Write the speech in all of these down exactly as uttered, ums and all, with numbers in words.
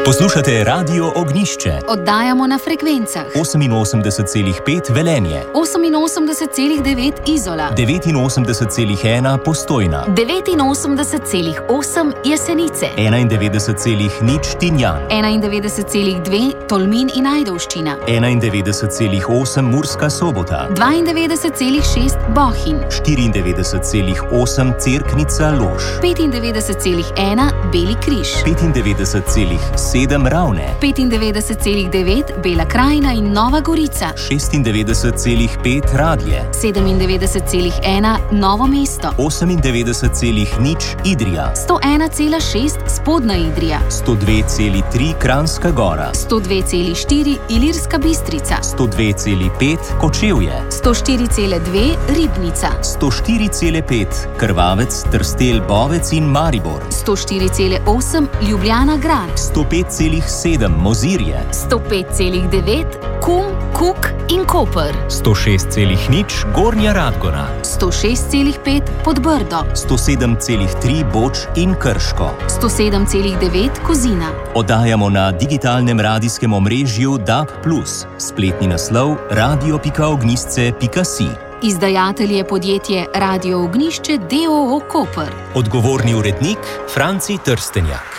Poslušate Radio Ognišče. Oddajamo na frekvencah oseminosemdeset celih pet Velenje, oseminosemdeset celih devet Izola, devetinosemdeset celih ena Postojna, devetinosemdeset celih osem Jesenice, enaindevetdeset celih nič Tinjan, enaindevetdeset celih dve Tolmin in Ajdovščina, enaindevetdeset celih osem Murska Sobota, dvaindevetdeset celih šest Bohinj, štiriindevetdeset celih osem Cerknica Lož, petindevetdeset celih ena Beli Križ, petindevetdeset celih sedem Ravne, petindevetdeset celih devet Bela Krajina in Nova Gorica, šestindevetdeset celih pet Radlje, sedemindevetdeset celih ena Novo mesto, osemindevetdeset celih nič Idrija, sto ena celih šest Spodnja Idrija, sto dve celih tri Kranjska Gora, sto dve celih štiri Ilirska Bistrica, sto dve celih pet Kočevje, sto štiri celih dve Ribnica, sto štiri celih pet Krvavec, Trstelj, Bovec in Maribor, sto štiri celih osem Ljubljana Grad, sto pet celih sedem Mozirje, sto pet celih devet Kum, Kuk in Koper, sto šest celih nič Gornja Radgona, sto šest celih pet Podbrdo, sto sedem celih tri Boč in Krško, sto sedem celih devet Kozina. Oddajamo na digitalnem radijskem omrežju D A B plus, spletni naslov radio pika ognjisce pika si. Izdajatelj je podjetje Radio Ognišče d. o. o. Koper. Odgovorni urednik Franci Trstenjak.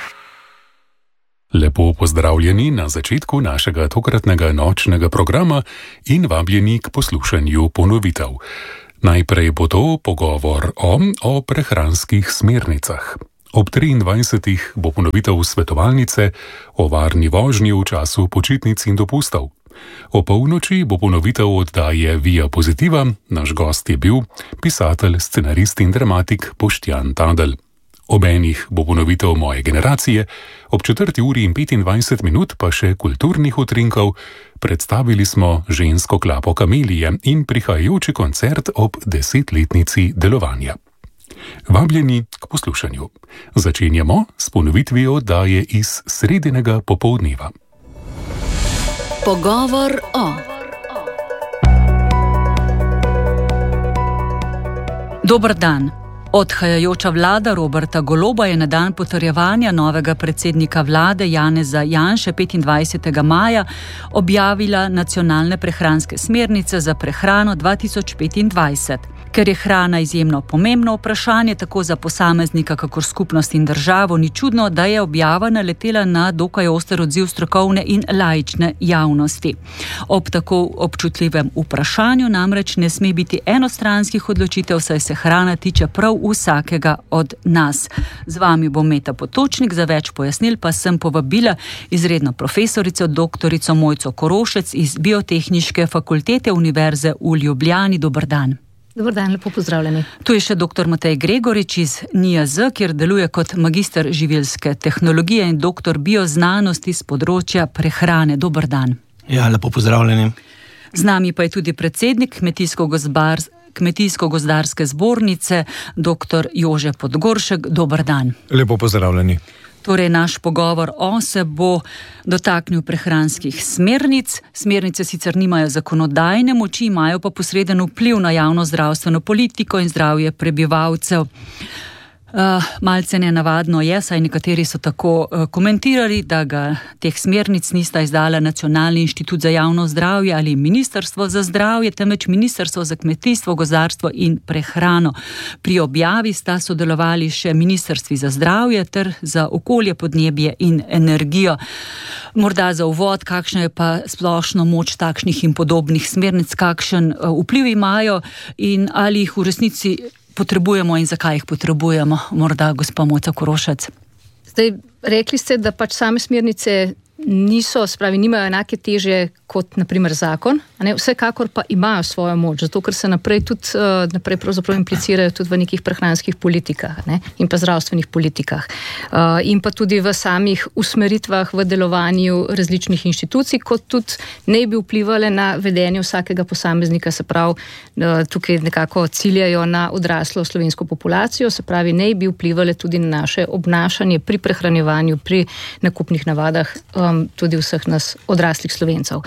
Lepo pozdravljeni na začetku našega tokratnega nočnega programa in vabljeni k poslušanju ponovitev. Najprej bo to pogovor o, o prehranskih smernicah. Ob triindvajsetih bo ponovitev svetovalnice o varni vožnji v času počitnic in dopustov. O polnoči bo ponovitev oddaje Via Pozitiva, naš gost je bil pisatelj, scenarist in dramatik Boštjan Tadel. Ob enih bo ponovitev Moje generacije, ob četrti uri in petindvajset minut pa še kulturnih utrinkov. Predstavili smo žensko klapo Kamelije in prihajajoči koncert ob desetletnici delovanja. Vabljeni k poslušanju. Začenjamo s ponovitvijo oddaje iz sredinega popoldneva. Pogovor o. Dober dan. Odhajajoča vlada Roberta Goloba je na dan potrjevanja novega predsednika vlade Janeza Janše petindvajsetega maja objavila nacionalne prehranske smernice za prehrano dva tisoč petindvajset. Ker je hrana izjemno pomembno vprašanje tako za posameznika kakor skupnost in državo, ni čudno, da je objava naletela na dokaj oster odziv strokovne in laične javnosti. Ob tako občutljivem vprašanju namreč ne sme biti enostranskih odločitev, saj se hrana tiče prav vsakega od nas. Z vami bom Meta Potočnik, za več pojasnil pa sem povabila izredno profesorico doktorico Mojco Korošec iz Biotehniške fakultete Univerze v Ljubljani. Dober dan. Dobar dan, lepo pozdravljeni. Tu je še doktor Matej Gregorič iz N I A Z, kjer deluje kot magister živilske tehnologije in doktor bioznanosti z področja prehrane. Dobar dan. Ja, lepo pozdravljeni. Z nami pa je tudi predsednik Kmetijsko-gozdarske Kmetijsko-gozdarske zbornice, doktor Jože Podgoršek. Dobar dan. Lepo pozdravljeni. Torej, naš pogovor o se bo dotaknil prehranskih smernic. Smernice sicer nimajo zakonodajne moči, imajo pa posreden vpliv na javno zdravstveno politiko in zdravje prebivalcev. Uh, malce nenavadno je, saj nekateri so tako uh, komentirali, da ga teh smernic nista izdala Nacionalni inštitut za javno zdravje ali Ministrstvo za zdravje, temveč Ministrstvo za kmetijstvo, gozdarstvo in prehrano. Pri objavi sta sodelovali še Ministrstvi za zdravje ter za okolje, podnebje in energijo. Morda za uvod, kakšna je pa splošno moč takšnih in podobnih smernic, kakšen uh, vpliv imajo in ali jih v resnici potrebujemo in zakaj jih potrebujemo? Morda gospa Mojca Korošec. Zdaj, rekli ste, da pač same smernice niso, spravi, nimajo enake teže kot naprimer zakon, a ne, vsekakor pa imajo svojo moč, zato ker se naprej tudi, uh, naprej pravzaprav implicirajo tudi v nekih prehranskih politikah, ne, in pa zdravstvenih politikah. Uh, in pa tudi v samih usmeritvah v delovanju različnih inštitucij, kot tudi ne bi vplivali na vedenje vsakega posameznika, se pravi, uh, tukaj nekako ciljajo na odraslo slovensko populacijo, se pravi, ne bi vplivali tudi na naše obnašanje pri prehranjevanju, pri nakupnih navadah um, tudi vseh nas odraslih Slovencev.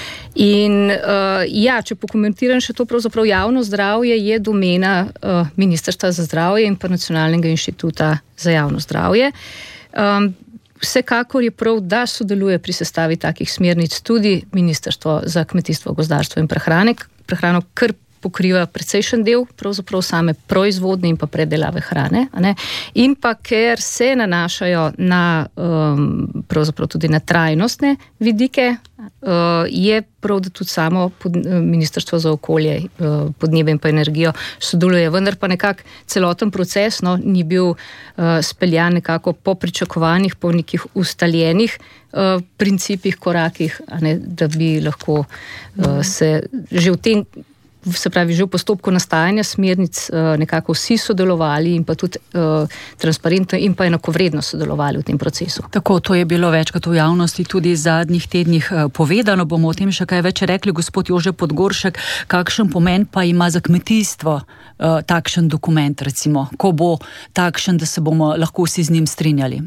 In uh, ja, če pokomentiram še to, pravzaprav javno zdravje je domena uh, Ministrstva za zdravje in pa Nacionalnega inštituta za javno zdravje. Um, vsekakor je prav, da sodeluje pri sestavi takih smernic tudi Ministrstvo za kmetijstvo, gozdarstvo in prehrane, prehrano, kar pokriva precejšen del pravzaprav same proizvodne in pa predelave hrane, a ne? In pa ker se nanašajo na um, pravzaprav tudi na trajnostne vidike, uh, je prav, da tudi samo pod, Ministrstvo za okolje, uh, podnebje in pa energijo sodeluje, vendar pa nekako celoten proces no, ni bil uh, speljan nekako po pričakovanjih, po nekih ustaljenih uh, principih, korakih, a ne, da bi lahko uh, se že v tem se pravi, že v postopku nastajanja smernic uh, nekako vsi sodelovali in pa tudi uh, transparentno in pa enakovredno sodelovali v tem procesu. Tako, to je bilo večkrat v javnosti tudi v zadnjih tednih uh, povedano. Bomo o tem še kaj več rekli. Gospod Jože Podgoršek, kakšen pomen pa ima za kmetijstvo uh, takšen dokument, recimo, ko bo takšen, da se bomo lahko vsi z njim strinjali?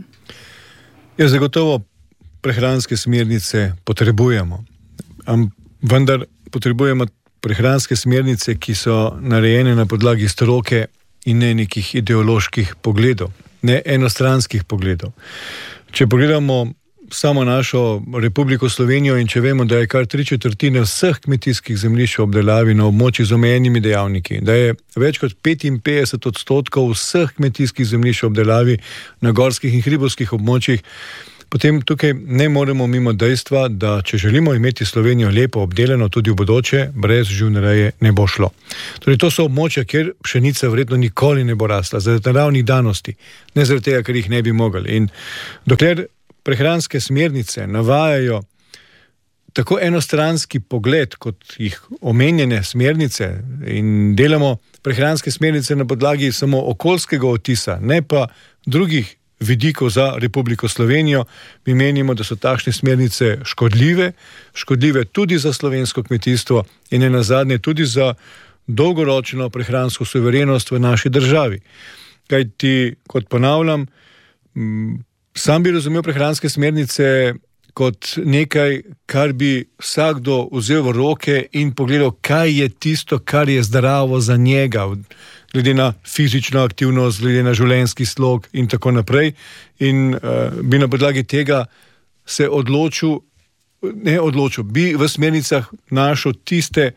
Ja, zagotovo prehranske smernice potrebujemo, Am, vendar potrebujemo prehranske smernice, ki so narejene na podlagi stroke in ne nekih ideoloških pogledov, ne enostranskih pogledov. Če pogledamo samo našo Republiko Slovenijo in če vemo, da je kar tri četrtine vseh kmetijskih zemljišč v obdelavi na območjih z omejenimi dejavniki, da je več kot petinpetdeset odstotkov vseh kmetijskih zemljišč v obdelavi na gorskih in hribovskih območjih, potem tukaj ne moremo mimo dejstva, da če želimo imeti Slovenijo lepo obdelano tudi v bodoče, brez živinoreje ne bo šlo. Torej, to so območja, kjer pšenica verjetno nikoli ne bo rasla, zaradi naravnih danosti, ne zaradi tega, ker jih ne bi mogli. In dokler prehranske smernice navajajo tako enostranski pogled, kot jih omenjene smernice in delamo prehranske smernice na podlagi samo okoljskega odtisa, ne pa drugih vidikov za Republiko Slovenijo, mi menimo, da so takšne smernice škodljive, škodljive tudi za slovensko kmetijstvo in nenazadnje tudi za dolgoročno prehransko suverenost v naši državi. Kajti, kot ponavljam, sam bi razumel prehranske smernice kot nekaj, kar bi vsakdo vzel v roke in pogledal, kaj je tisto, kar je zdravo za njega, glede na fizično aktivnost, glede na življenjski slog in tako naprej. In uh, bi na podlagi tega se odločil, ne odločil, bi v smernicah našel tiste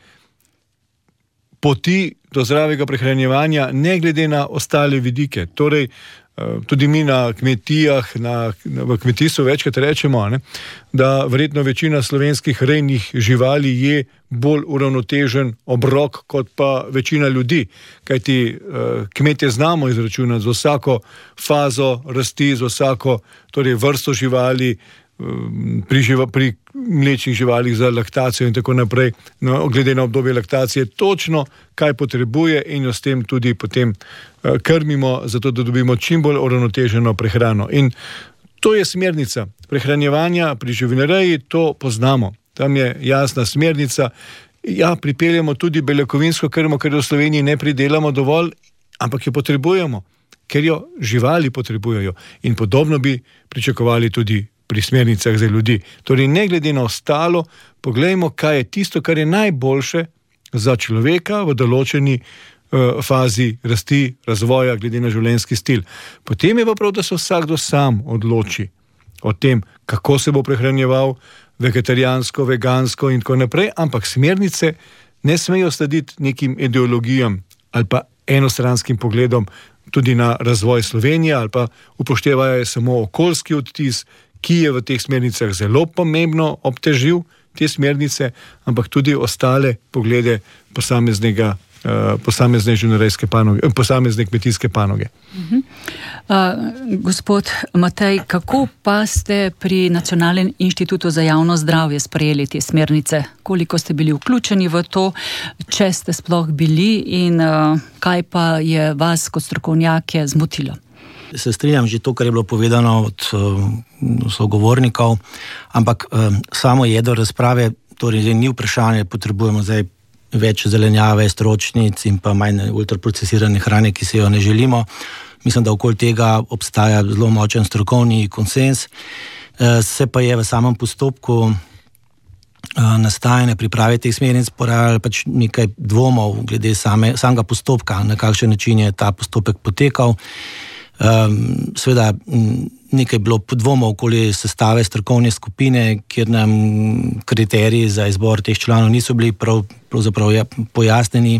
poti do zdravega prehranjevanja, ne glede na ostale vidike. Torej, tudi mi na kmetijah, na, v kmetijstvu večkrat rečemo, ne, da verjetno večina slovenskih rejnih živali je bolj uravnotežen obrok kot pa večina ljudi. Kajti kmetje znamo izračunati z vsako fazo rasti, z vsako torej vrsto živali, pri, živa, pri mlečnih živalih za laktacijo in tako naprej, no, glede na obdobje laktacije, točno kaj potrebuje in jo s tem tudi potem uh, krmimo, zato da dobimo čim bolj uravnoteženo prehrano. In to je smernica prehranjevanja pri živinoreji, to poznamo. Tam je jasna smernica. Ja, pripeljamo tudi beljakovinsko krmo, ker jo v Sloveniji ne pridelamo dovolj, ampak jo potrebujemo, ker jo živali potrebujejo. In podobno bi pričakovali tudi pri smernicah za ljudi. Torej, ne glede na ostalo, poglejmo, kaj je tisto, kar je najboljše za človeka v določeni uh, fazi rasti, razvoja, glede na življenjski stil. Potem je pa prav, da se vsakdo sam odloči o tem, kako se bo prehranjeval, vegetarijansko, vegansko in tako naprej, ampak smernice ne smejo slediti nekim ideologijam ali pa enostranskim pogledom tudi na razvoj Slovenije ali pa upoštevajo samo okoljski odtis, ki je v teh smernicah zelo pomembno obtežil te smernice, ampak tudi ostale poglede posameznega, uh, posamezne živinorejske panoge, posamezne kmetijske panoge. Uh-huh. Uh, gospod Matej, kako pa ste pri Nacionalnem inštitutu za javno zdravje sprejeli te smernice? Koliko ste bili vključeni v to, če ste sploh bili in uh, kaj pa je vas kot strokovnjake zmotilo? Se strinjam že to, kar je bilo povedano od uh, sogovornikov, ampak uh, samo jedro razprave, torej ni vprašanje, potrebujemo zdaj več zelenjave, stročnic in pa manj ultraprocesirane hrane, ki se jo ne želimo. Mislim, da okoli tega obstaja zelo močen strokovni konsens. Uh, se pa je v samem postopku uh, nastajanja priprave teh smernic porajalo pač nekaj dvomov glede same, samega postopka, na kakšen način je ta postopek potekal. Um, seveda nekaj bilo podvomov okoli sestave strokovne skupine, kjer nam kriteriji za izbor teh članov niso bili prav, pravzaprav pojasneni.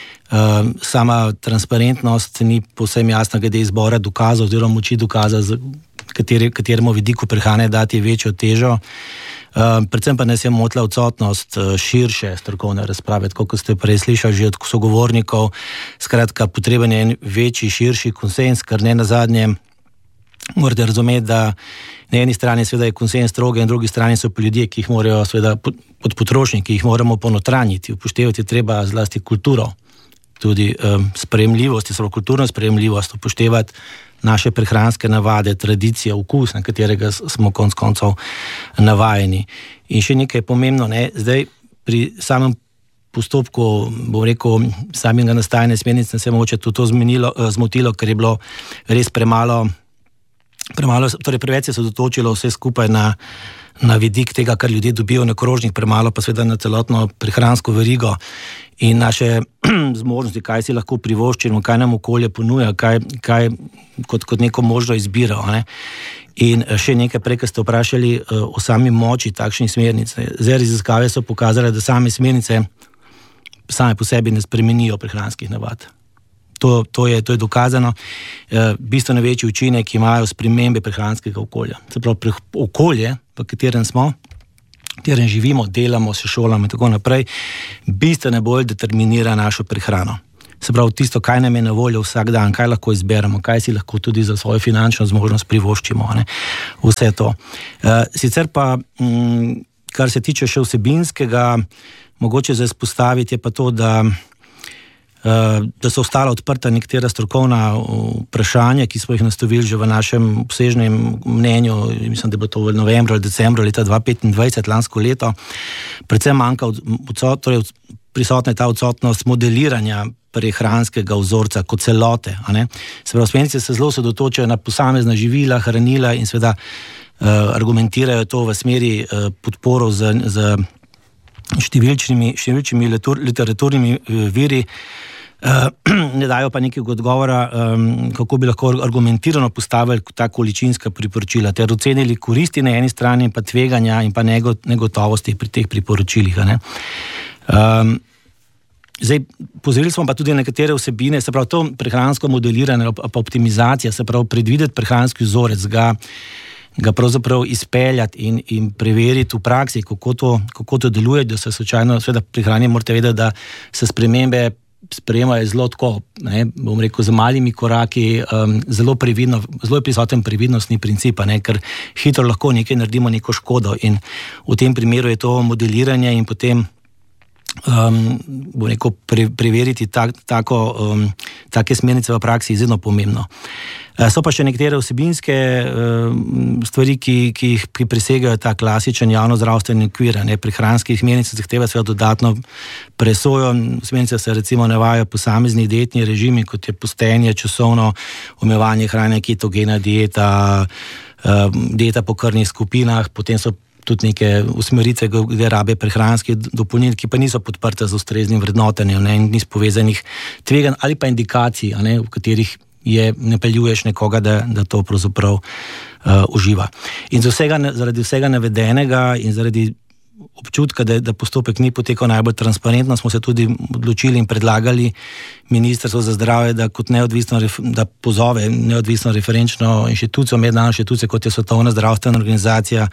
Sama transparentnost ni povsem jasna glede izbora dokazov oziroma moči dokaza, kateri, kateremu vidiku prehrane dati večjo težo. Predvsem pa nas je motila odsotnost širše strokovne razprave, tako kot ste prej slišali že od sogovornikov. Skratka, potreben je večji, širši konsens, kar ne nazadnje morate razumeti, da na eni strani seveda je konsens stroge, na drugi strani so pa ljudje, ki jih morajo seveda pod potrošniki, ki jih moramo ponotranjiti, upoštevati treba zlasti kulturo, tudi um, sprejemljivost, zelo kulturno sprejemljivost, upoštevati naše prehranske navade, tradicije, okus, na katerega smo konc koncev navajeni. In še nekaj pomembno, ne, zdaj pri samem postopku, bom rekel, samega nastajanja smernic se je mogoče to, to zmenilo, zmotilo, ker je bilo res premalo, premalo torej preveč se je dotočilo vse skupaj na na vidik tega, kar ljudje dobijo na krožnik, premalo pa seveda na celotno prehransko verigo in naše zmožnosti, kaj si lahko privoščimo, kaj nam okolje ponuja, kaj, kaj kot, kot neko možno izbiro. Ne? In še nekaj prej, ko ste vprašali o sami moči takšnih smernic. Zdaj raziskave so pokazale, da same smernice same po sebi ne spremenijo prehranskih navad. To, to, je, to je dokazano. E, bistveno večji učinek imajo spremembe prehranskega okolja. Se pravi, pre, okolje, v katerem smo, v katerem živimo, delamo, se šolamo in tako naprej, bistveno bolj determinira našo prehrano. Se pravi, tisto, kaj nam je na voljo vsak dan, kaj lahko izberemo, kaj si lahko tudi za svojo finančno zmožnost privoščimo. Ne? Vse to. E, sicer pa, m, kar se tiče še vsebinskega, mogoče za izpostaviti je pa to, da da so ostala odprta nekatera strokovna vprašanja, ki smo jih nastavili že v našem obsežnem mnenju, mislim, da je bilo to v novembru ali decembru leta dva tisoč petindvajset, lansko leto. Predvsem manjka odsot, torej prisotna je ta odsotnost modeliranja prehranskega vzorca kot celote. A ne? Se pravi, smernice se zelo sodotočajo na posamezna živila, hranila in seveda uh, argumentirajo to v smeri uh, podporo z, z številčnimi, številčnimi literaturnimi viri, ne dajo pa nekega odgovora, kako bi lahko argumentirano postavili ta količinska priporočila, ter ocenili koristi na eni strani in pa tveganja in pa negotovosti pri teh priporočilih. Ne? Um, zdaj, pozorili smo pa tudi nekatere vsebine, se pravi to prehransko modeliranje pa optimizacija, se pravi predvideti prehranski vzorec, ga ga pravzaprav izpeljati in, in preveriti v praksi, kako to, kako to deluje, da se slučajno, seveda pri hrani morate vedeti, da se spremembe sprejemajo zelo tako, ne, bom rekel, z malimi koraki, um, zelo previdno, zelo je prisoten previdnostni princip, ne, ker hitro lahko nekaj naredimo neko škodo in v tem primeru je to modeliranje in potem um, bom rekel, pre, preveriti tak, tako, um, take smernice v praksi izredno pomembno. So pa še nekatere vsebinske stvari, ki, ki jih ki presegajo ta klasičen javnozdravstveni okvir, ne, prehranskih smernic zahteva seveda dodatno presojo. Smernice se recimo navajajo posamezni dietni režimi, kot je postenje, časovno omejevanje hrane, ketogena dieta, dieta po krvnih skupinah, potem so tudi neke usmeritve glede rabe prehranskih dopolnil, ki pa niso podprte z ustreznim vrednotenjem, ne, in niso povezanih tveganj ali pa indikacij, ne, v katerih je, ne peljuješ nekoga, da, da to pravzaprav uh, uživa. In vsega, zaradi vsega navedenega in zaradi občutka, da, da postopek ni potekal najbolj transparentno, smo se tudi odločili in predlagali Ministrstvo za zdravje, da kot neodvisno, da pozove neodvisno referenčno inštitucijo, mednarodno inštitucijo, kot je Svetovna zdravstvena organizacija,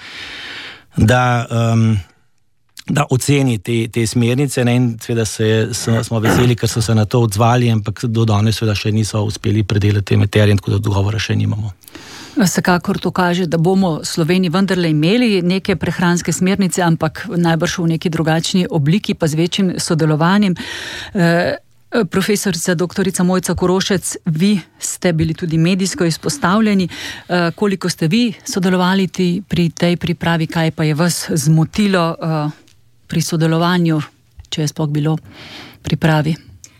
da um, da oceni te, te smernice, ne, in seveda se, so, smo veseli, ker so se na to odzvali, ampak do danes seveda še niso uspeli predelati te materije, tako da odgovora še nimamo. Vsekakor to kaže, da bomo v Sloveniji vendarle imeli neke prehranske smernice, ampak najbrž v neki drugačni obliki, pa z večjim sodelovanjem. E, profesorica doktorica Mojca Korošec, vi ste bili tudi medijsko izpostavljeni. E, koliko ste vi sodelovali pri tej pripravi, kaj pa je vas zmotilo e, pri sodelovanju, če je sploh bilo pripravi?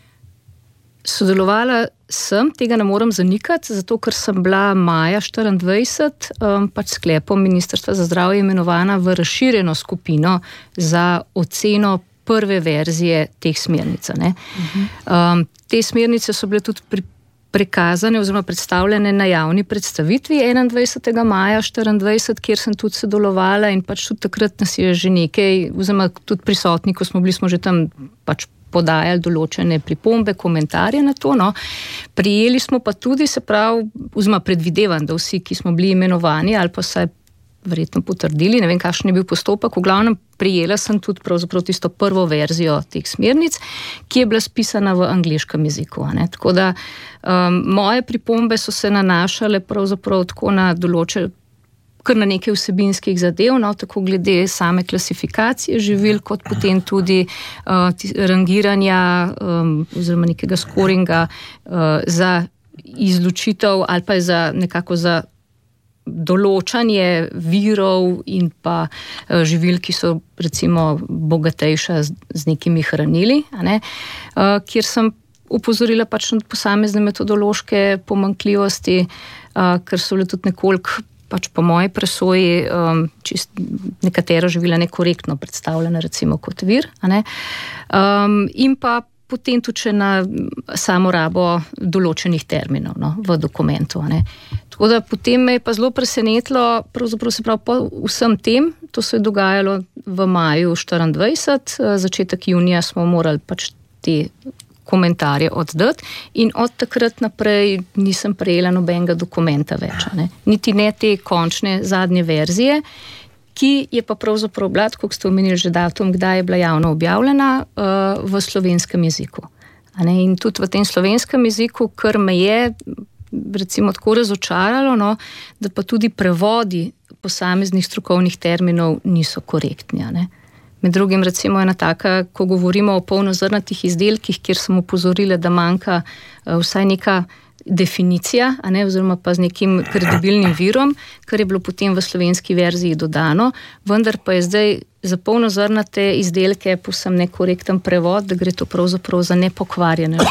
Sodelovala sem, tega ne moram zanikati, zato ker sem bila maja štiriindvajset um, pač sklepom Ministrstva za zdravje imenovana v razširjeno skupino za oceno prve verzije teh smernic. Ne? Uh-huh. Um, te smernice so bile tudi pri, prikazane oziroma predstavljene na javni predstavitvi enaindvajsetega maja štiriindvajset, kjer sem tudi sodelovala in pač tudi takrat nas je že nekaj, oziroma tudi prisotni, ko smo bili, smo že tam pač podajali določene pripombe, komentarje na to. No. Prijeli smo pa tudi, se pravi, oziroma predvidevam, da vsi, ki smo bili imenovani ali pa saj verjetno potrdili, ne vem, kakšen je bil postopek, v glavnem prijela sem tudi pravzaprav tisto prvo verzijo teh smernic, ki je bila spisana v angleškem jeziku. Ne. Tako da um, moje pripombe so se nanašale pravzaprav tako na določene kar na nekaj vsebinskih zadev, no, tako glede same klasifikacije živil, kot potem tudi uh, rangiranja um, oziroma nekega skoringa uh, za izločitev ali pa za nekako za določanje virov in pa uh, živil, ki so recimo bogatejša z, z nekimi hranili, a ne, uh, kjer sem upozorila pač na posamezne metodološke pomanjkljivosti, uh, ker so bile tudi nekoliko pač po moji presoji um, čist nekatera živila nekorektno predstavljena recimo kot vir, a ne? Um, in pa potem tudi še na samo rabo določenih terminov, no, v dokumentu, a ne. Tako da potem me je pa zelo presenetilo, pravzaprav se pravi po vsem tem, to se je dogajalo v maju štiriindvajset, začetek junija smo morali pač te komentarje oddati in od takrat naprej nisem prejela nobenega dokumenta več. Ne. Niti ne te končne zadnje verzije, ki je pa pravzaprav bila, kot ste omenili že datum, kdaj je bila javno objavljena, uh, v slovenskem jeziku. A ne. In tudi v tem slovenskem jeziku, kar me je recimo tako razočaralo, no, da pa tudi prevodi posameznih strokovnih terminov niso korektni. A ne. Med drugim recimo ena taka, ko govorimo o polnozrnatih izdelkih, kjer sem opozorila, da manjka uh, vsaj neka definicija, a ne, oziroma pa z nekim kredibilnim virom, kar je bilo potem v slovenski verziji dodano, vendar pa je zdaj za polnozrnate izdelke povsem nekorekten prevod, da gre to pravzaprav za nepokvarjene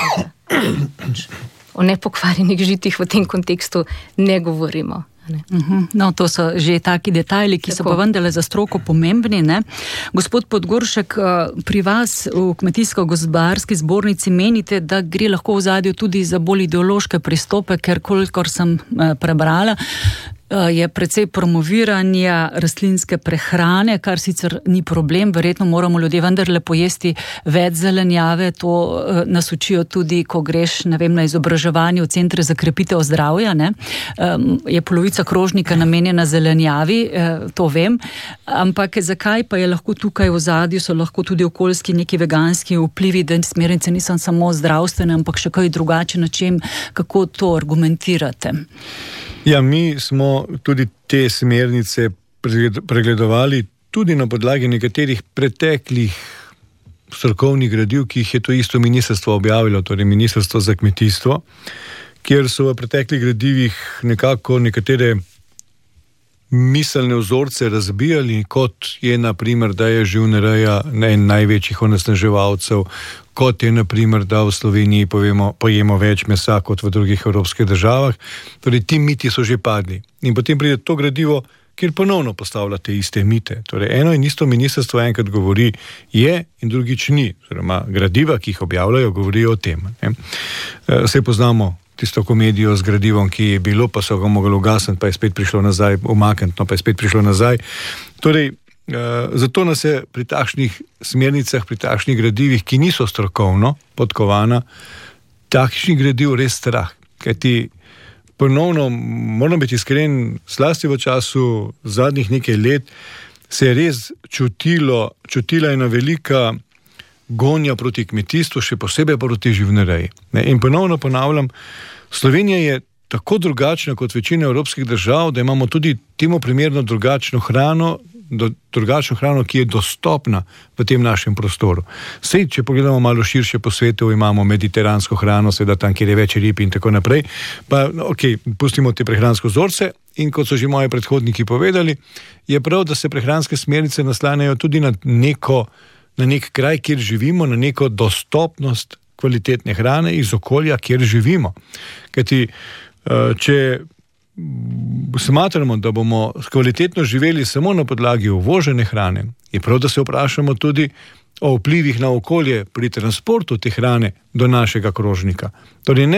žite. O nepokvarjenih žitih v tem kontekstu ne govorimo. Uh-huh. No, to so že taki detajli, ki Tako. so pa vendarle za stroko pomembni. Ne? Gospod Podgoršek, pri vas v Kmetijsko-gozdarski zbornici menite, da gre lahko v zadju tudi za bolj ideološke pristope, ker kolikor sem prebrala, je precej promoviranja rastlinske prehrane, kar sicer ni problem, verjetno moramo ljudje vendarle pojesti več zelenjave, to nas učijo tudi, ko greš, ne vem, na izobraževanje v centre za krepitev zdravja, ne? Je polovica krožnika namenjena zelenjavi, to vem, ampak zakaj pa je lahko tukaj v ozadju, so lahko tudi okoljski, neki veganski vplivi, da smernice niso samo zdravstvene, ampak še kaj drugače način, kako to argumentirate? Ja, mi smo tudi te smernice pregledovali tudi na podlagi nekaterih preteklih strokovnih gradiv, ki jih je to isto ministrstvo objavilo, torej Ministrstvo za kmetijstvo, kjer so v preteklih gradivih nekako nekatere miselne vzorce razbijali, kot je na primer, da je živinoreja en največjih onesnaževalcev, kot je na primer, da v Sloveniji povemo, pojemo več mesa kot v drugih evropskih državah. Torej, ti miti so že padli. In potem pride to gradivo, kjer ponovno postavlja te iste mite. Torej, eno in isto ministrstvo enkrat govori je in drugič ni. Oziroma, gradiva, ki jih objavljajo, govorijo o tem. Ne? Saj poznamo tisto komedijo z gradivom, ki je bilo, pa so ga mogli ugasniti, pa je spet prišlo nazaj, umakniti, no, pa je spet prišlo nazaj. Torej, Uh, zato nas je pri takšnih smernicah, pri takšnih gradivih, ki niso strokovno podkovana, takšnih gradiv res strah. Kajti ponovno, moram biti iskren, zlasti v času zadnjih nekaj let, se je res čutilo, čutila ena velika gonja proti kmetijstvu, še posebej proti živinoreji. In ponovno ponavljam, Slovenija je tako drugačna kot večina evropskih držav, da imamo tudi temu primerno drugačno hrano, do, drugačno hrano, ki je dostopna v tem našem prostoru. Sej, če pogledamo malo širše po svetu, imamo mediteransko hrano, seveda tam, kjer je več rib in tako naprej, pa ok, pustimo te prehranske vzorce in kot so že moji predhodniki povedali, je prav, da se prehranske smernice naslanjajo tudi na neko, na nek kraj, kjer živimo, na neko dostopnost kvalitetne hrane iz okolja, kjer živimo. Kajti, če smatramo, da bomo kvalitetno živeli samo na podlagi uvožene hrane, je prav, da se vprašamo tudi o vplivih na okolje pri transportu te hrane do našega krožnika. Torej ne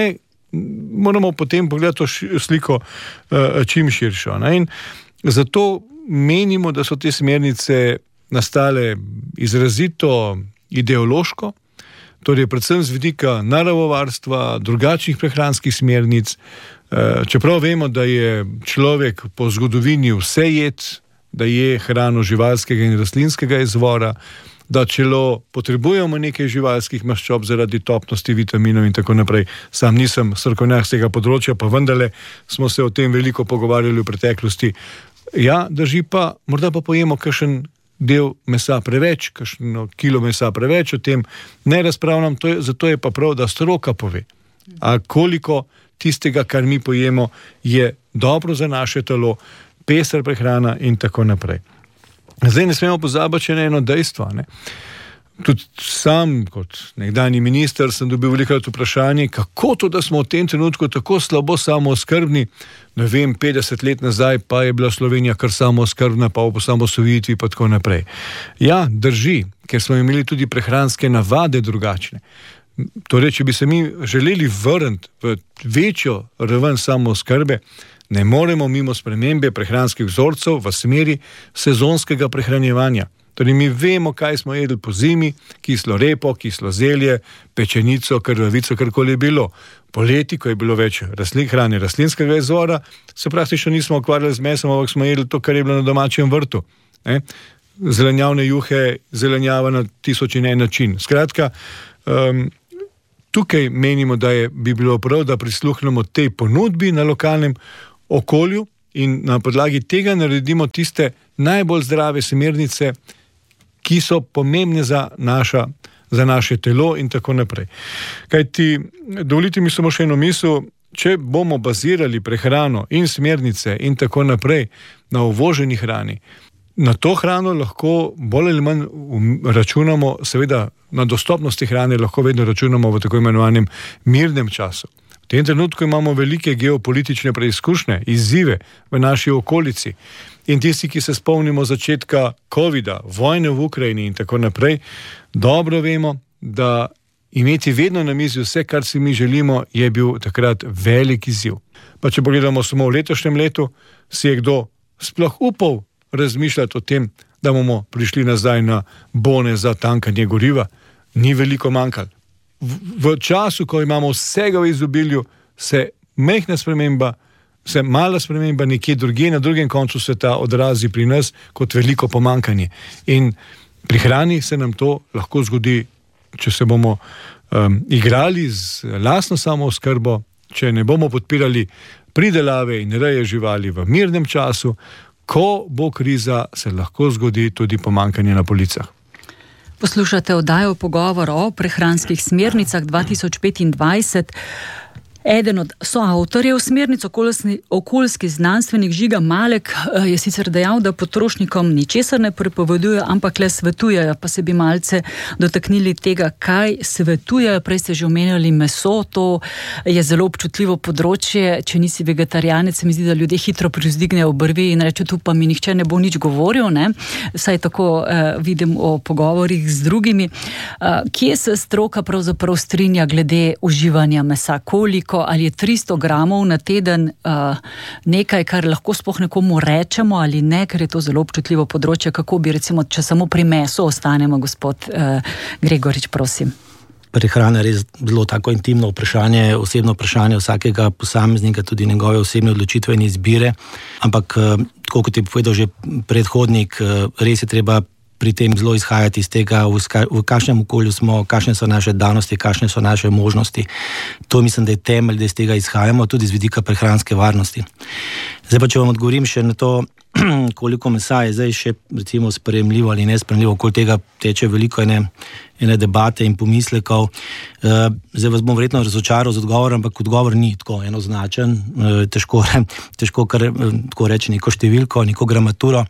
moramo potem pogledati to sliko čim širšo. Ne? In zato menimo, da so te smernice nastale izrazito ideološko, torej predvsem z vidika naravovarstva, drugačnih prehranskih smernic, čeprav vemo, da je človek po zgodovini vsejed, da je hrano živalskega in rastlinskega izvora, da čelo potrebujemo nekaj živalskih maščob zaradi topnosti vitaminov in tako naprej. Sam nisem strokovnjak z tega področja, pa vendarle smo se o tem veliko pogovarjali v preteklosti. Ja, drži pa, morda pa pojemo kakšen del mesa preveč, kakšno kilo mesa preveč, o tem ne razpravljam, to je, zato je pa prav, da stroka pove. A koliko tistega, kar mi pojemo, je dobro za naše telo, pestra prehrana in tako naprej. Zdaj ne smemo pozabiti še na eno dejstvo. Ne? Tudi sam, kot nekdanji minister, sem dobil velikokrat vprašanje, kako to, da smo v tem trenutku tako slabo samooskrbni, ne vem, petdeset let nazaj pa je bila Slovenija kar samooskrbna, pa po samosvojitvi pa tako naprej. Ja, drži, ker smo imeli tudi prehranske navade drugačne. Torej, če bi se mi želeli vrniti v večjo raven samooskrbe, ne moremo mimo spremembe prehranskih vzorcev v smeri sezonskega prehranjevanja. Torej, mi vemo, kaj smo jedli po zimi, kislo repo, kislo zelje, pečenico, krvavico, karkoli je bilo. Poleti, ko je bilo več raslin, hrane rastlinskega izvora, se praktično nismo ukvarjali z mesom, ampak smo jedli to, kar je bilo na domačem vrtu. Ne? Zelenjavne juhe, zelenjava na tisoč in en način. Skratka, um, tukaj menimo, da je, bi bilo prav, da prisluhnemo tej ponudbi na lokalnem okolju in na podlagi tega naredimo tiste najbolj zdrave smernice, ki so pomembne za, naša, za naše telo in tako naprej. Kajti, dovolite mi samo še eno misel, če bomo bazirali prehrano in smernice in tako naprej na uvoženi hrani, na to hrano lahko bolj ali manj računamo, seveda na dostopnosti hrane lahko vedno računamo v tako imenovanem mirnem času. V tem trenutku imamo velike geopolitične preizkušnje, izzive v naši okolici in tisti, ki se spomnimo začetka covida, vojne v Ukrajini in tako naprej, dobro vemo, da imeti vedno na mizi vse, kar si mi želimo, je bil takrat velik izziv. Pa če pogledamo samo v letošnjem letu, si je kdo sploh upal razmišljati o tem, da bomo prišli nazaj na bone za tankanje goriva, ni veliko manjkalo. V, v času, ko imamo vsega v izobilju, se majhna sprememba, se mala sprememba nekje drugje na drugem koncu sveta odrazi pri nas kot veliko pomanjkanje. In pri hrani se nam to lahko zgodi, če se bomo um, igrali z lastno samooskrbo, če ne bomo podpirali pridelave in reje živali v mirnem času, ko bo kriza, se lahko zgodi tudi pomanjkanje na policah. Poslušate oddajo Pogovor o prehranskih smernicah dva tisoč petindvajset. Eden od soavtorjev smernic, okoljski, okoljski znanstvenik Žiga Malek, je sicer dejal, da potrošnikom ničesar ne prepovedujejo, ampak le svetujejo. Pa se bi malce dotaknili tega, kaj svetujejo. Prej ste že omenjali meso, to je zelo občutljivo področje. Če nisi vegetarijanec, se mi zdi, da ljudje hitro privzdignejo obrvi in reče, tu pa mi nihče ne bo nič govoril. Ne? Saj tako eh, vidim o pogovorih z drugimi. Eh, kje se stroka pravzaprav strinja glede uživanja mesa? Koliko, ali je tristo gramov na teden uh, nekaj, kar lahko sploh nekomu rečemo ali ne, ker je to zelo občutljivo področje. Kako bi recimo, če samo pri mesu ostanemo, gospod uh, Gregorič, prosim. Prehrana je res zelo tako intimno vprašanje, osebno vprašanje vsakega posameznika, tudi njegove osebne odločitve in izbire. Ampak, uh, tako kot je povedal že predhodnik, uh, res je treba pri tem zelo izhajati iz tega, v, ska, v kakšnem okolju smo, kakšne so naše danosti, kakšne so naše možnosti. To mislim, da je temelj, da iz tega izhajamo, tudi z vidika prehranske varnosti. Zdaj pa, če vam odgovorim še na to, koliko mesa je zdaj še recimo sprejemljivo ali nesprejemljivo, okoli tega teče veliko ene, ene debate in pomislekov. Zdaj vas bom verjetno razočaral z odgovorom, ampak odgovor ni tako enoznačen, težko, težko kar tako reči neko številko, neko gramaturo.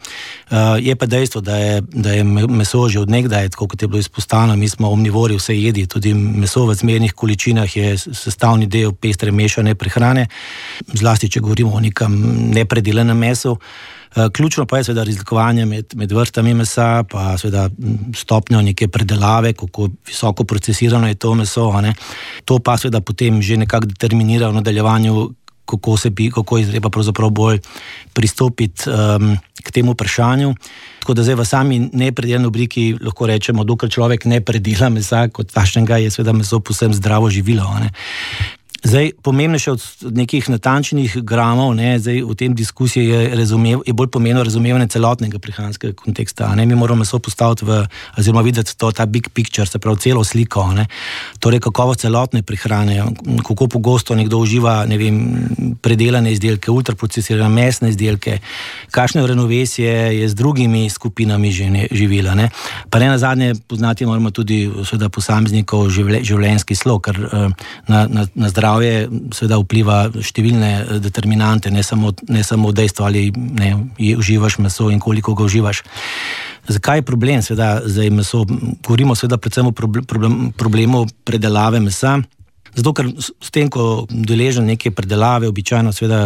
Je pa dejstvo, da je, da je meso že od nekdaj, tako kot je bilo izpostavljeno, mi smo omnivori, vse jedi, tudi meso v zmernih količinah je sestavni del pestre mešane prehrane, zlasti če govorimo o nekem nepredelanem mesu. Ključno pa je seveda razlikovanje med, med vrstami mesa, pa seveda stopnjo neke predelave, kako visoko procesirano je to meso, a ne. To pa seveda potem že nekako determinira v nadaljevanju, kako se bi, kako je treba pravzaprav bolj pristopiti um, k temu vprašanju. Tako da zdaj v sami nepredelani obliki lahko rečemo, dokler človek ne predela mesa kot takšnega, je seveda meso povsem zdravo živilo, a ne. Zdaj, pomembnejše od nekih natančnih gramov, ne, zdaj v tem diskusiji je, razumev, je bolj pomembno razumevanje celotnega prehranskega konteksta. Ne. Mi moramo meso postaviti v, oziroma videti to, ta big picture, se pravi celo sliko, ne. Torej kakovost celotne prehrane, kako pogosto nekdo uživa, ne vem, predelane izdelke, ultraprocesirane mesne izdelke, kakšno ravnovesje je z drugimi skupinami živila, ne. Pa ne nazadnje poznati moramo tudi seveda posameznikov življenjski slog, ker na, na, na zdrav seveda vpliva številne determinante, ne samo, ne samo dejstvo, ali ne, uživaš meso in koliko ga uživaš. Zakaj je problem? Seveda, zdaj meso, govorimo seveda predvsem o problem, problemu predelave mesa, zato ker s tem, ko deležen neke predelave, običajno seveda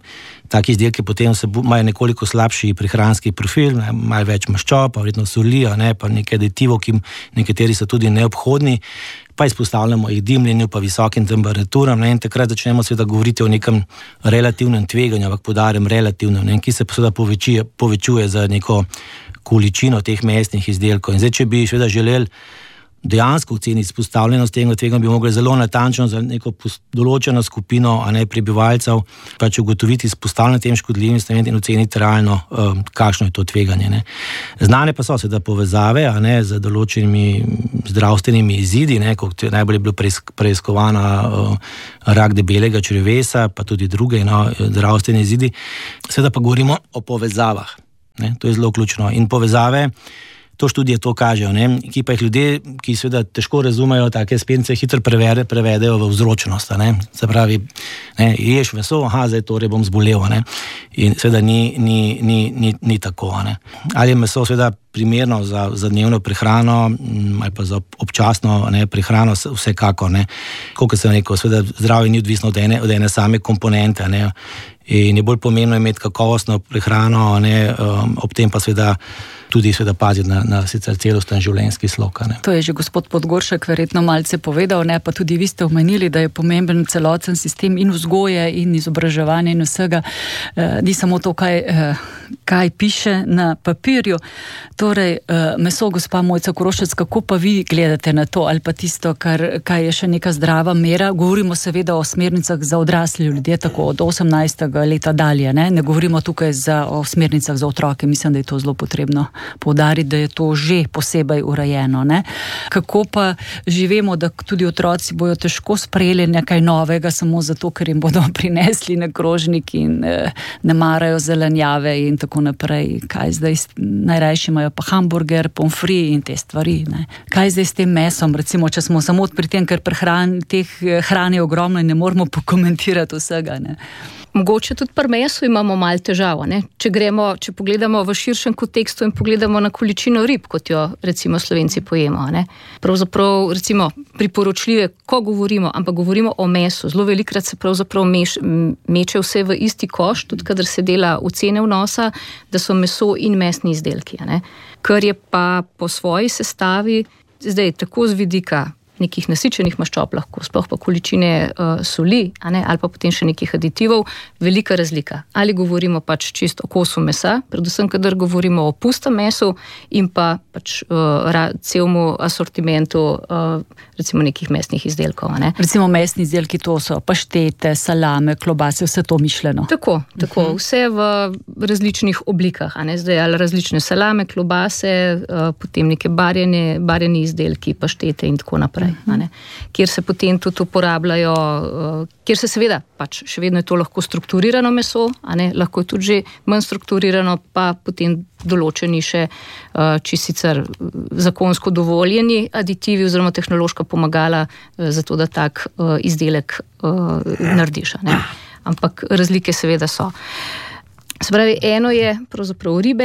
taki izdelki potem se imajo nekoliko slabši prehranski profil, ne, malo več maščob, pa vredno soli, ne, pa nekaj aditivov, ki nekateri so tudi neobhodni, pa izpostavljamo jih dimljenju, pa visokim temperaturam, ne, in takrat začnemo seveda govoriti o nekem relativnem tveganju, ampak poudarjam relativnem, ne, ki se seveda povečuje, povečuje za neko količino teh mesnih izdelkov. In zdaj, če bi seveda želeli dejansko oceniti izpostavljenost tega tveganja, bi mogli zelo natančno za neko določeno skupino, a ne prebivalcev, pač ugotoviti izpostavljanje tem škodljivim snovem in oceniti realno, um, kakšno je to tveganje, ne. Znane pa so seveda povezave, a ne, z določenimi zdravstvenimi izidi, ne, kot najbolj je bilo preiskovana uh, rak debelega črevesa, pa tudi druge, no, zdravstveni izidi. Seveda pa govorimo o povezavah, ne, to je zelo ključno. In povezave, to študije to kažejo, ne, ki pa jih ljudje, ki seveda težko razumejo take spence, hitro prevede, prevedejo v vzročnost, ne. Se pravi, ne, ješ meso, aha, zdaj torej bom zbolel, ne. In seveda ni, ni, ni, ni, ni tako, ne. Ali je meso seveda primerno za, za dnevno prehrano ali pa za občasno, ne, prehrano, vsekako, ne. Koliko sem rekel, seveda zdravje ni odvisno od ene, od ene same komponente, ne. In je bolj pomembno imeti kakovostno prehrano, ne, um, ob tem pa seveda tudi seveda paziti na, na sicer celosten življenjski slog. Ne. To je že gospod Podgoršek verjetno malce povedal, ne, pa tudi vi ste omenili, da je pomemben celoten sistem in vzgoje in izobraževanja in vsega. E, ni samo to, kaj, e, kaj piše na papirju. Torej, e, meso, gospa Mojca Korošec, kako pa vi gledate na to, ali pa tisto, kar, kaj je še neka zdrava mera? Govorimo seveda o smernicah za odrasli ljudje, tako od osemnajstega leta dalje, ne, ne govorimo tukaj za, o smernicah za otroke, mislim, da je to zelo potrebno poudariti, da je to že posebej urejeno, ne. Kako pa živimo, da tudi otroci bojo težko sprejeli nekaj novega, samo zato, ker jim bodo prinesli na krožnik in eh, ne marajo zelenjave in tako naprej. Kaj zdaj, najrajši imajo pa hamburger, pomfri in te stvari, ne. Kaj zdaj s tem mesom, recimo, če smo samo pri tem, ker prehran, teh hrane je ogromno in ne moramo pokomentirati vsega, ne. Mogoče tudi pri mesu imamo malo težavo, ne? Če gremo, če pogledamo v širšem kontekstu in pogledamo na količino rib, kot jo recimo Slovenci pojemo, ne? Pravzaprav recimo priporočljive, ko govorimo, ampak govorimo o mesu, zelo velikrat se pravzaprav meš, meče vse v isti koš, tudi kadar se dela ocene vnosa, da so meso in mesni izdelki, ne? Kar je pa po svoji sestavi zdaj tako z vidika nekih nasičenih maščob lahko, sploh pa količine uh, soli, a ne, ali pa potem še nekih aditivov, velika razlika. Ali govorimo pač čisto o kosu mesa, predvsem, kadar govorimo o pustem mesu in pa pač uh, ra, celmu asortimentu uh, recimo nekih mesnih izdelkov, a ne. Recimo mesni izdelki, to so paštete, salame, klobase, vse to mišljeno. Tako, tako, uh-huh. Vse v različnih oblikah, a ne, zdaj ali različne salame, klobase, uh, potem neke barjene, barjeni izdelki, paštete in tako naprej. Ne, kjer se potem tudi uporabljajo, kjer se seveda pač še vedno je to lahko strukturirano meso, a ne, lahko je tudi že manj strukturirano, pa potem določeni še, če sicer zakonsko dovoljeni aditivi oziroma tehnološka pomagala za to, da tak izdelek narediš, a ne. Ampak razlike seveda so. Se pravi, eno je pravzaprav ribe,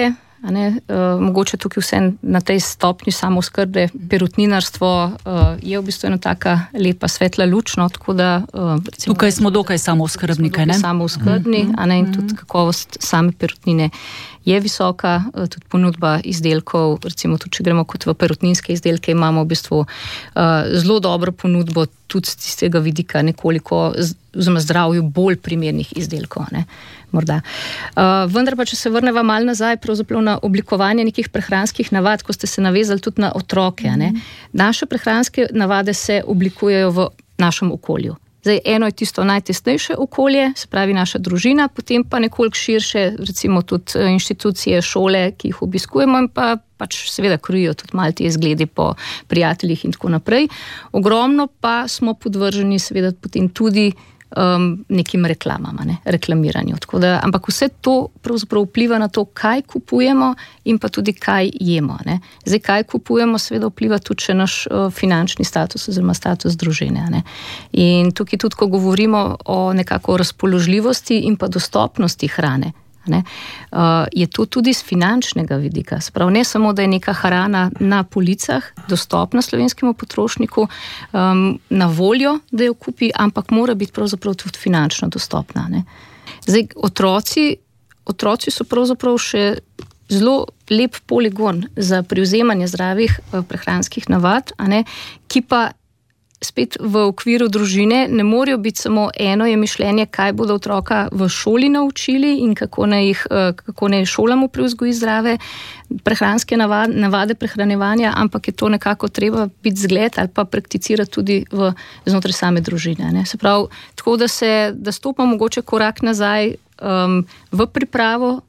a ne, uh, mogoče tukaj vse na tej stopnji samooskrbe, perutninarstvo uh, je v bistvu ena taka lepa svetla luč, no, tako da uh, recimo, tukaj smo dokaj samooskrbni, kaj ne? Samooskrbni, mm -hmm. a ne, in tudi kakovost same perutnine je visoka, tudi ponudba izdelkov, recimo tudi, če gremo kot v perutninske izdelke, imamo v bistvu uh, zelo dobro ponudbo tudi z tistega vidika nekoliko, oziroma zdravju bolj primernih izdelkov, ne, morda. Uh, vendar pa, če se vrneva malo nazaj, pravzaprav na oblikovanje nekih prehranskih navad, ko ste se navezali tudi na otroke, ne. Naše prehranske navade se oblikujejo v našem okolju. Zdaj, eno je tisto najtesnejše okolje, se pravi naša družina, potem pa nekoliko širše, recimo tudi inštitucije, šole, ki jih obiskujemo in pa pač seveda krojijo tudi malo ti izgledi po prijateljih in tako naprej. Ogromno pa smo podvrženi seveda potem tudi um, nekim reklamama, ne, reklamiranju. Tako da, ampak vse to pravzaprav vpliva na to, kaj kupujemo in pa tudi kaj jemo. Ne. Zdaj, kaj kupujemo, seveda vpliva tudi še naš uh, finančni status oziroma status družine. Ne. In tukaj tudi, ko govorimo o nekako razpoložljivosti in pa dostopnosti hrane, ne, uh, je to tudi z finančnega vidika. Sprav, ne samo, da je neka hrana na policah dostopna slovenskemu potrošniku, um, na voljo, da jo kupi, ampak mora biti pravzaprav tudi finančno dostopna. Ne. Zdaj, otroci, otroci so pravzaprav še zelo lep poligon za privzemanje zdravih uh, prehranskih navad, a ne, ki pa spet v okviru družine ne morajo biti samo eno je mišljenje, kaj bodo otroka v šoli naučili in kako naj jih, kako naj šolamo privzgoji zdrave prehranske navade, navade prehranevanja, ampak je to nekako treba biti zgled ali pa prakticirati tudi v, znotraj same družine. Ne. Se pravi, tako da se, da stopamo mogoče korak nazaj um, v pripravo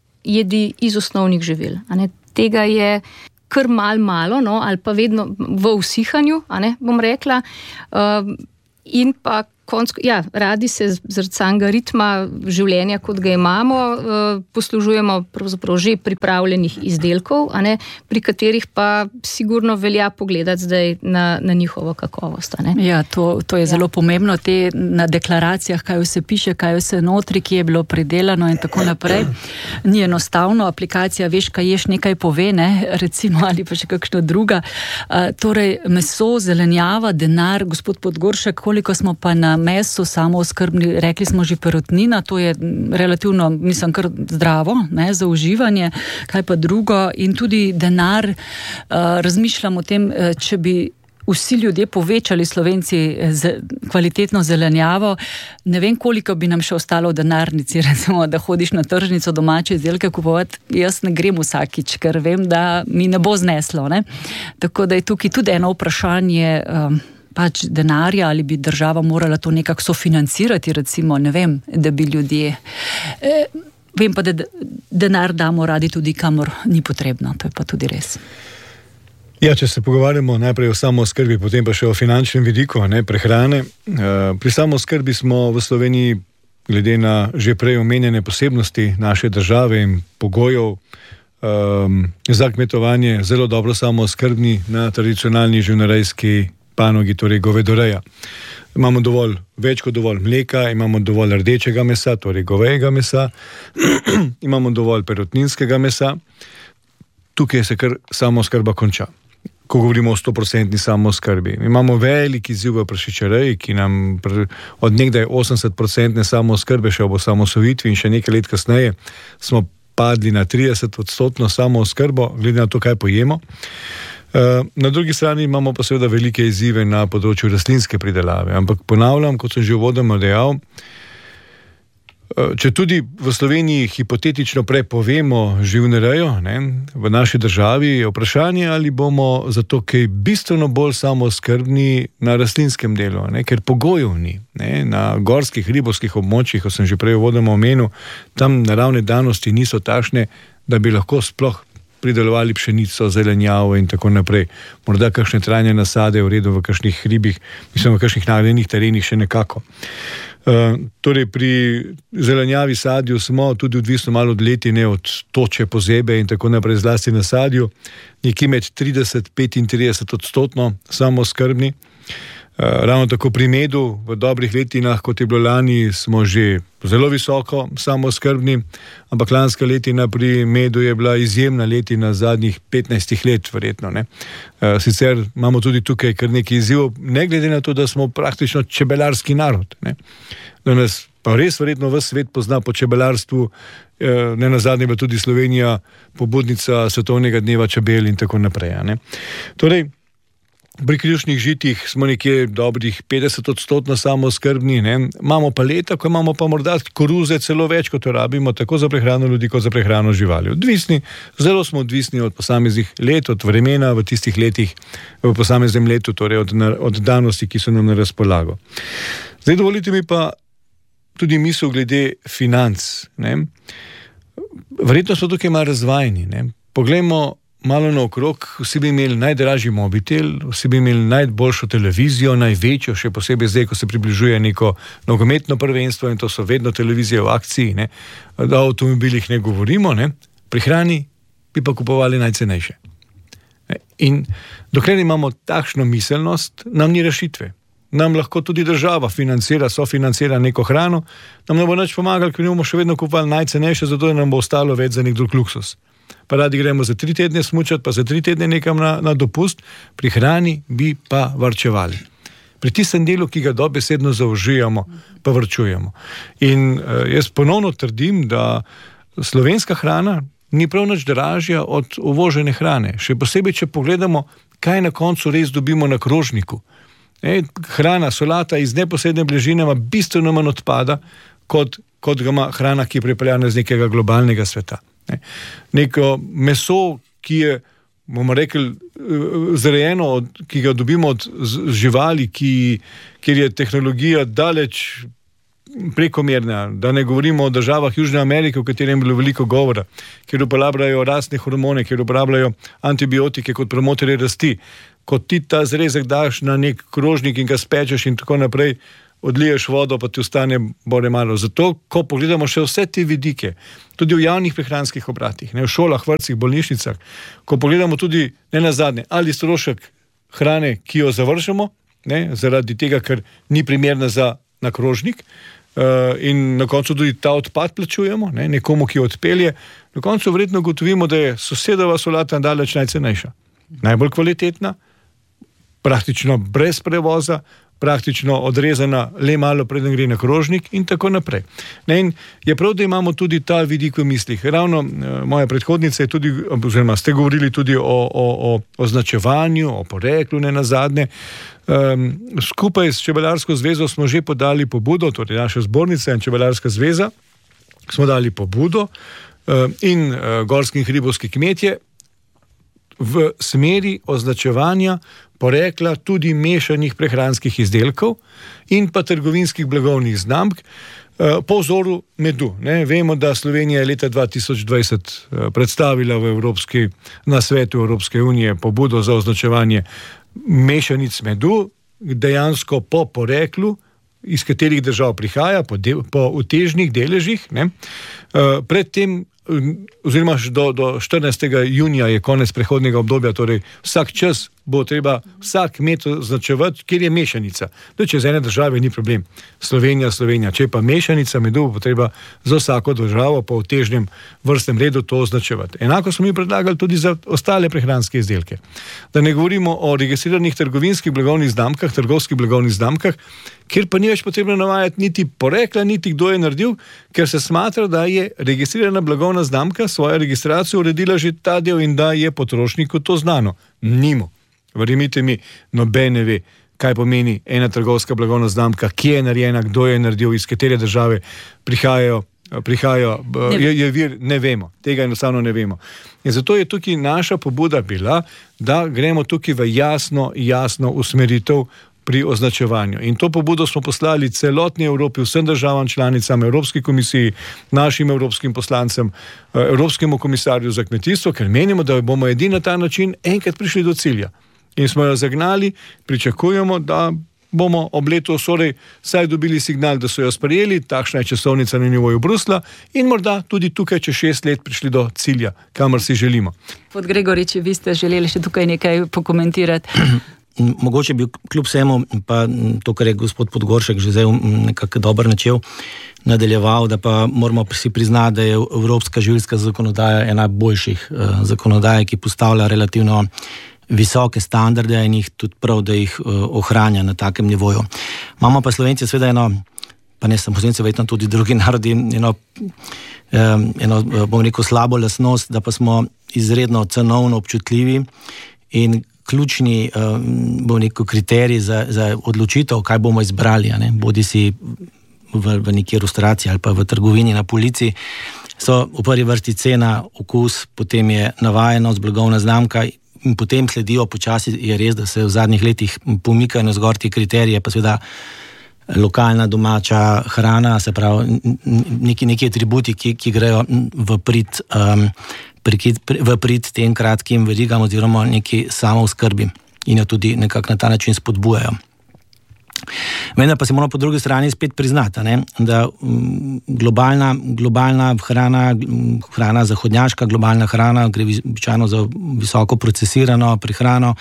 jedi iz osnovnih živil. A ne. Tega je kar mal malo, no, ali pa vedno v usihanju, a ne, bom rekla, uh, in pa konc, ja, radi se zaradi samega ritma življenja, kot ga imamo, uh, poslužujemo pravzaprav že pripravljenih izdelkov, a ne, pri katerih pa sigurno velja pogledati zdaj na, na njihovo kakovost. A ne. Ja, to, to je ja. Zelo pomembno, te na deklaracijah, kaj vse piše, kaj vse notri, ki je bilo pridelano in tako naprej. Ni enostavno, aplikacija, veš, kaj ješ, nekaj pove, ne, recimo, ali pa še kakšno druga. Uh, torej, meso, zelenjava, denar, gospod Podgoršek, koliko smo pa na meso samooskrbni, rekli smo že perutnina, to je relativno, mislim, kar zdravo, ne, za uživanje, kaj pa drugo, in tudi denar, uh, razmišljam o tem, če bi vsi ljudje povečali, Slovenci, z kvalitetno zelenjavo, ne vem, koliko bi nam še ostalo v denarnici, recimo, da hodiš na tržnico domače izdelke kupovati, jaz ne grem vsakič, ker vem, da mi ne bo zneslo, ne. Tako da je tukaj tudi eno vprašanje, um, pač denarja, ali bi država morala to nekako sofinancirati, recimo, ne vem, da bi ljudje... Eh, vem pa, da denar damo radi tudi, kamor ni potrebno, to je pa tudi res. Ja, če se pogovarjamo najprej o samooskrbi, potem pa še o finančnem vidiku, ne, prehrane. Pri samooskrbi smo v Sloveniji, glede na že prej omenjene posebnosti naše države in pogojev um, za kmetovanje, zelo dobro samooskrbni na tradicionalni živinorejski panogi, torej govedoreja. Imamo dovolj, več kot dovolj mleka, imamo dovolj rdečega mesa, torej govejega mesa, imamo dovolj perutninskega mesa. Tukaj se kar samooskrba konča, ko govorimo o sto procentni samooskrbi. Imamo veliki izziv v prašičereji, ki nam pr- od nekdaj osemdeset procentne samooskrbe še ob osamosvojitvi in še nekaj let kasneje smo padli na trideset odstotno samooskrbo, glede na to, kaj pojemo. Na drugi strani imamo pa seveda velike izzive na področju rastlinske pridelave, ampak ponavljam, kot sem že uvodoma dejal, če tudi v Sloveniji hipotetično prepovemo živinorejo, ne, v naši državi, je vprašanje, ali bomo zato kaj bistveno bolj samooskrbni na rastlinskem delu, ne, ker pogojev ni. Ne, na gorskih, hribovskih območjih, kot sem že prej uvodoma omenil, tam naravne danosti niso takšne, da bi lahko sploh pridelovali pšenico, zelenjavo in tako naprej. Morda kakšne trajne nasade v redu v kakšnih hribih, mislim, v kakšnih naravnih terenih še nekako. Uh, torej pri zelenjavi, sadju smo tudi odvisno malo od letine, od toče, pozebe in tako naprej, zlasti na sadju, nekje med trideset do petintrideset odstotno samooskrbni. Ravno tako pri medu v dobrih letinah, kot je bilo lani, smo že zelo visoko samooskrbni, ampak lanska letina pri medu je bila izjemna letina zadnjih petnajst let, verjetno. Ne? Sicer imamo tudi tukaj kar nekaj izzivov, ne glede na to, da smo praktično čebelarski narod. Ne? Da nas pa res verjetno ves svet pozna po čebelarstvu, ne nazadnje pa tudi Slovenija pobudnica svetovnega dneva čebel in tako naprej. Ne? Torej, pri krušnih žitih smo nekje dobrih petdeset odstotno samooskrbni, ne? Imamo pa leta, ko imamo pa morda koruze celo več, kot jo rabimo, tako za prehrano ljudi, kot za prehrano živali. Odvisni, zelo smo odvisni od posameznih let, od vremena v tistih letih, v posameznem letu, torej od, od danosti, ki so nam na razpolago. Zdaj dovolite mi pa tudi misel glede financ. Ne? Verjetno smo tukaj malo razvajeni. Ne? Poglejmo malo naokrog, vsi bi imeli najdražji mobitel, vsi bi imeli najboljšo televizijo, največjo, še posebej zdaj, ko se približuje neko nogometno prvenstvo in to so vedno televizije v akciji, ne? Da o avtomobilih ne govorimo, ne? Pri hrani bi pa kupovali najcenejše. In dokler imamo takšno miselnost, nam ni rešitve. Nam lahko tudi država financira, sofinancira neko hrano, nam ne bo nič pomagali, ker bomo še vedno kupovali najcenejše, zato da nam bo ostalo več za nek drug luksus. Pa radi gremo za tri tedne smučati, pa za tri tedne nekam na, na dopust, pri hrani bi pa varčevali. Pri tistem delu, ki ga dobesedno zaužijamo, pa varčujemo. In uh, jaz ponovno trdim, da slovenska hrana ni prav nič dražja od uvožene hrane. Še posebej, če pogledamo, kaj na koncu res dobimo na krožniku. E, hrana, solata iz neposredne bližine ima bistveno manj odpada, kot, kot ga ima hrana, ki je pripeljana z nekega globalnega sveta. Ne. Neko meso, ki je, bomo rekli, zrejeno, od, ki ga dobimo od živali, ki, kjer je tehnologija daleč prekomerna, da ne govorimo o državah Južne Amerike, o katerem je bilo veliko govora, kjer uporabljajo rastne hormone, kjer uporabljajo antibiotike kot promotorje rasti. Ko ti ta zrezek daš na nek krožnik in ga spečeš in tako naprej, odliješ vodo, pa ti ostane bore malo. Zato, ko pogledamo še vse te vidike, tudi v javnih prehranskih obratih, ne, v šolah, vrtcih, bolnišnicah, ko pogledamo tudi, ne nazadnje, ali strošek hrane, ki jo zavržemo, ne, zaradi tega, ker ni primerna za na krožnik, uh, in na koncu tudi ta odpad plačujemo, ne, nekomu, ki jo odpelje, na koncu verjetno gotovimo, da je sosedova solata daleč najcenejša, najbolj kvalitetna, praktično brez prevoza, praktično odrezana le malo preden gre na krožnik in tako naprej. Ne, in je prav, da imamo tudi ta vidik v mislih. Ravno eh, moja predhodnica je tudi, oziroma ste govorili tudi o, o, o označevanju, o poreklu, ne nazadnje. Um, skupaj s Čebelarsko zvezo smo že podali pobudo, torej naša zbornica in Čebelarska zveza, smo dali pobudo um, in uh, gorski in hribovski kmetje v smeri označevanja porekla tudi mešanih prehranskih izdelkov in pa trgovinskih blagovnih znamk po vzoru medu. Ne, vemo, da Slovenija je leta dva tisoč dvajset predstavila v Evropski, na svetu Evropske unije pobudo za označevanje mešanic medu, dejansko po poreklu, iz katerih držav prihaja, po, de, po utežnih deležih. Ne. Predtem, oziroma do, do štirinajstega junija je konec prehodnega obdobja, torej vsak čas bo treba vsak kmet označevati, kjer je mešanica. Da, če z ene države ni problem, Slovenija, Slovenija, če pa mešanica medu, bo treba za vsako državo po utežnem vrstnem redu to označevati. Enako smo mi predlagali tudi za ostale prehranske izdelke. Da ne govorimo o registriranih trgovinskih blagovnih znamkah, trgovskih blagovnih znamkah, kjer pa ni več potrebno navajati niti porekla, niti kdo je naredil, ker se smatra, da je registrirana blagovna znamka svojo registracijo uredila že ta del in da je potrošniku to znano. Nimo. Verjemite mi, noben ne ve, kaj pomeni ena trgovska blagovna znamka, kje je narejena, kdo je naredil, iz katere države prihajajo, prihajajo je, je vir, ne vemo. Tega enostavno ne vemo. In zato je tukaj naša pobuda bila, da gremo tukaj v jasno, jasno usmeritev pri označevanju. In to pobudo smo poslali celotni Evropi, vsem državam članicam, Evropski komisiji, našim evropskim poslancem, Evropskemu komisarju za kmetijstvo, ker menimo, da bomo edini na ta način enkrat prišli do cilja. In smo jo zagnali, pričakujemo, da bomo ob letu osorej saj dobili signal, da so jo sprejeli, takšna je časovnica na nivoju Brusla in morda tudi tukaj čez šest let prišli do cilja, kamor si želimo. Pod Gregorič, vi ste želeli še tukaj nekaj pokomentirati. mogoče bi kljub vsemu, pa to, kar je gospod Podgoršek že zdaj nekako dobro načel, nadaljeval, da pa moramo si priznati, da je evropska živilska zakonodaja ena boljših uh, zakonodaj, ki postavlja relativno visoke standarde in jih tudi prav, da jih uh, ohranja na takem nivoju. Imamo pa Slovenci seveda eno, pa ne samo Slovenci, verjetno tudi drugi narodi, eno, um, eno, bom rekel, slabo lastnost, da pa smo izredno cenovno občutljivi in ključni, bom rekel, kriterij za, za odločitev, kaj bomo izbrali, ne, bodi si v, v neki restauraciji ali pa v trgovini na polici, so v prvi vrsti cena, okus, potem je navajenost, blagovna znamka in potem sledijo počasi, je res, da se v zadnjih letih pomikajo na zgor ti kriterije, pa seveda lokalna, domača hrana, se pravi neki, neki atributi, ki, ki grejo v prid, um, v prid tem kratkim verigam oziroma neki samooskrbi in jo tudi nekako na ta način spodbujajo. Vendar pa se moramo po drugi strani spet priznati, ne, da globalna, globalna hrana, hrana zahodnjaška, globalna hrana gre običajno za visoko procesirano prehrano,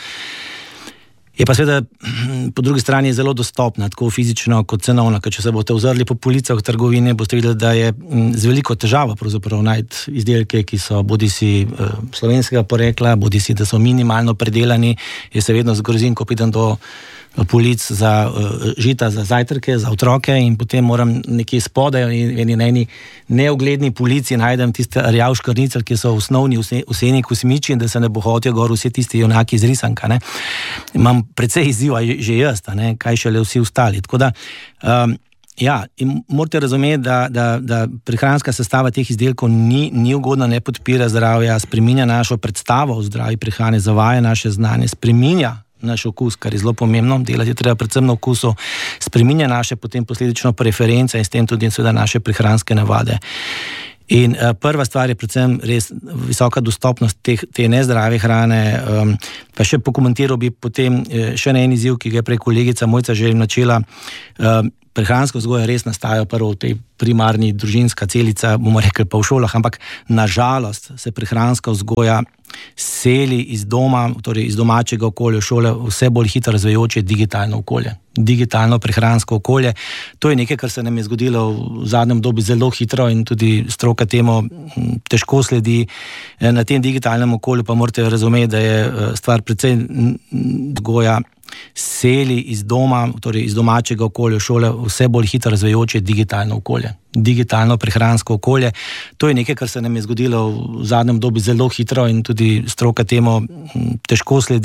je pa seveda po drugi strani zelo dostopna, tako fizično kot cenovna, ker če se boste ozrli po policah trgovine, boste videli, da je z veliko težavo pravzaprav najti izdelke, ki so bodisi slovenskega porekla, bodisi da so minimalno predelani. Jaz se vedno zgrozim, ko pridem do polic za uh, žita, za zajtrke, za otroke in potem moram nekje spodaj in na eni neugledni polici najdem tiste rjav škrnicel, ki so osnovni vseni kosmiči in da se ne bo hotel gor vse tisti junaki iz risanka. Ne. Imam precej izziva že jaz, ne, kaj šele vsi ostali. Tako da, um, ja, in morate razumeti, da, da, da prehranska sestava teh izdelkov ni, ni ugodna, ne podpira zdravja, spreminja našo predstavo o zdravi prehrani, zavaja naše znanje, spreminja naš okus, kar je zelo pomembno, delati je treba predvsem na okusu, spreminja naše potem posledično preference in s tem tudi seveda naše prehranske navade. In uh, prva stvar je predvsem res visoka dostopnost teh, te nezdrave hrane, um, pa še pokomentiral bi potem uh, še en izziv, ki ga je prej kolegica Mojca že načela. Uh, prehranska vzgoja res nastaja prvo v tej primarni družinska celica, bomo rekli pa v šolah, ampak nažalost se prehranska vzgoja seli iz doma, torej iz domačega okolja, šole, vse bolj hitro razvijajoče digitalno okolje. Digitalno prehransko okolje. To je nekaj, kar se nam je zgodilo v zadnjem dobi zelo hitro in tudi stroka temu težko sledi. Na tem digitalnem okolju pa morate razumeti, da je stvar precej vzgoja seli iz doma, torej iz domačega okolja, šole, vse bolj hitro razvijajoče digitalno okolje. Digitalno prehransko okolje. To je nekaj, kar se nam je zgodilo v zadnjem dobi zelo hitro in tudi stroka temu težko sledi.